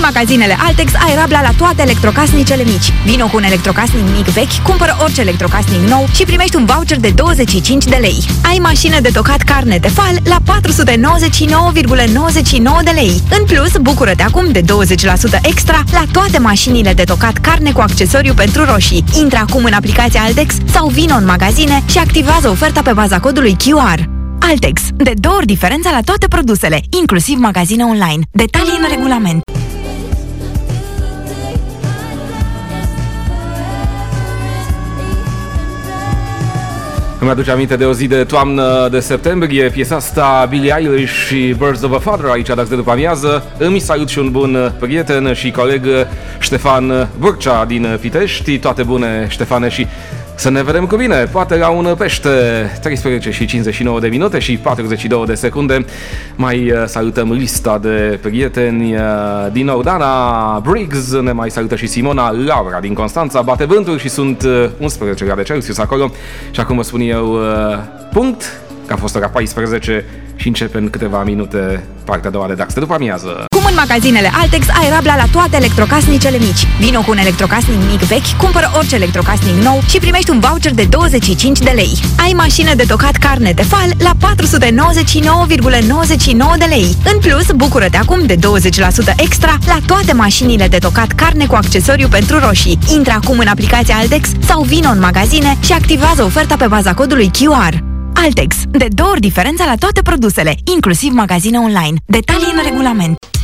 magazinele Altex ai rabla la toate electrocasnicele mici. Vino cu un electrocasnic mic vechi, cumpără orice electrocasnic nou și primești un voucher de 25 de lei. Ai mașină de tocat carne Tefal la 499,99 de lei. În plus, bucură-te acum de 20% extra la toate mașinile de tocat carne cu accesoriu pentru roșii. Intră acum în aplicația Altex sau vino în magazine și activează oferta pe baza codului QR. Altex. De 2 ori diferența la toate produsele, inclusiv magazine online. Detalii în regulament. Îmi aduce aminte de o zi de toamnă de septembrie, piesa asta Billie Eilish și Birds of a Feather aici de după amiază. Îmi salut și un bun prieten și coleg, Ștefan Burcea din Pitești. Toate bune, Ștefane, și să ne vedem cu bine, poate la un pește. 13 și 59 de minute și 42 de secunde. Mai salutăm lista de prieteni. Din nou Dana Briggs, ne mai salută și Simona. Laura din Constanța, bate vântul și sunt 11 grade Celsius acolo. Și acum vă spun eu punct, că a fost ora 14 și începe în câteva minute partea a doua de Dax de după amiază. Cum în magazinele Altex ai rabla la toate electrocasnicele mici. Vino cu un electrocasnic mic vechi, cumpără orice electrocasnic nou și primești un voucher de 25 de lei. Ai mașină de tocat carne Tefal la 499,99 de lei. În plus, bucură-te acum de 20% extra la toate mașinile de tocat carne cu accesoriu pentru roșii. Intră acum în aplicația Altex sau vino în magazine și activează oferta pe baza codului QR. Altex. De 2 ori diferența la toate produsele, inclusiv magazine online. Detalii în regulament.